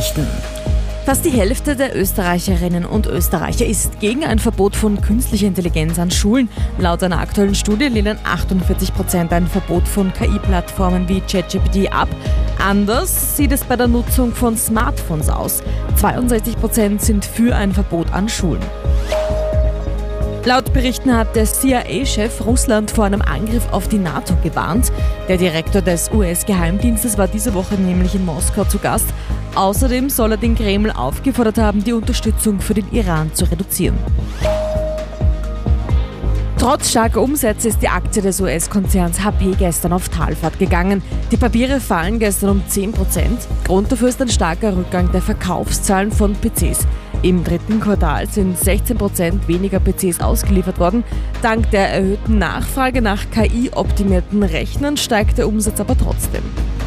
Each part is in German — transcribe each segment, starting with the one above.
Nachrichten. Fast die Hälfte der Österreicherinnen und Österreicher ist gegen ein Verbot von künstlicher Intelligenz an Schulen. Laut einer aktuellen Studie lehnen 48% ein Verbot von KI-Plattformen wie ChatGPT ab. Anders sieht es bei der Nutzung von Smartphones aus. 62% sind für ein Verbot an Schulen. Laut Berichten hat der CIA-Chef Russland vor einem Angriff auf die NATO gewarnt. Der Direktor des US-Geheimdienstes war diese Woche nämlich in Moskau zu Gast. Außerdem soll er den Kreml aufgefordert haben, die Unterstützung für den Iran zu reduzieren. Trotz starker Umsätze ist die Aktie des US-Konzerns HP gestern auf Talfahrt gegangen. Die Papiere fallen gestern um 10%. Grund dafür ist ein starker Rückgang der Verkaufszahlen von PCs. Im dritten Quartal sind 16% weniger PCs ausgeliefert worden. Dank der erhöhten Nachfrage nach KI-optimierten Rechnern steigt der Umsatz aber trotzdem.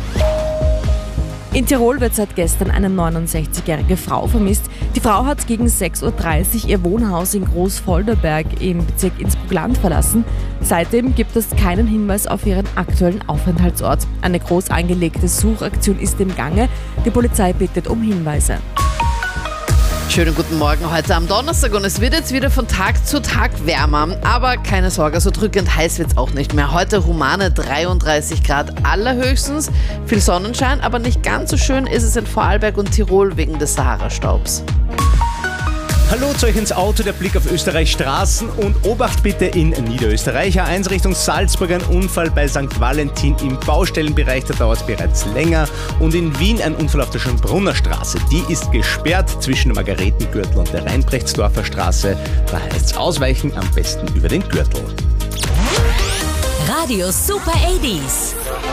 In Tirol wird seit gestern eine 69-jährige Frau vermisst. Die Frau hat gegen 6:30 Uhr ihr Wohnhaus in Großvolderberg im Bezirk Innsbruck-Land verlassen. Seitdem gibt es keinen Hinweis auf ihren aktuellen Aufenthaltsort. Eine groß angelegte Suchaktion ist im Gange. Die Polizei bittet um Hinweise. Schönen guten Morgen heute am Donnerstag und es wird jetzt wieder von Tag zu Tag wärmer. Aber keine Sorge, so drückend heiß wird es auch nicht mehr. Heute humane 33 Grad allerhöchstens. Viel Sonnenschein, aber nicht ganz so schön ist es in Vorarlberg und Tirol wegen des Sahara-Staubs. Hallo zu euch ins Auto, der Blick auf Österreichs Straßen und Obacht bitte in Niederösterreich. A1 Richtung Salzburg ein Unfall bei St. Valentin im Baustellenbereich, da dauert es bereits länger. Und in Wien ein Unfall auf der Schönbrunner Straße, die ist gesperrt zwischen dem Margaretengürtel und der Rheinbrechtsdorfer Straße. Da heißt es ausweichen, am besten über den Gürtel. Radio Super 80s.